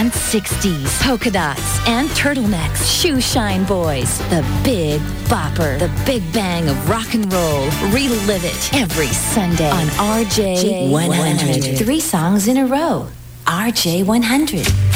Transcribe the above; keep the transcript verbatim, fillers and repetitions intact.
and sixties, polka dots and turtlenecks, shoe shine boys, the Big Bopper, the Big Bang of rock and roll. Relive it every Sunday on R J one hundred. Three songs in a row. R J one hundred.